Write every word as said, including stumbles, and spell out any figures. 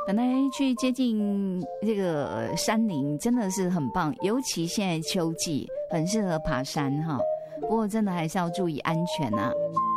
本来去接近这个山林真的是很棒，尤其现在秋季很适合爬山哈。不过真的还是要注意安全啊。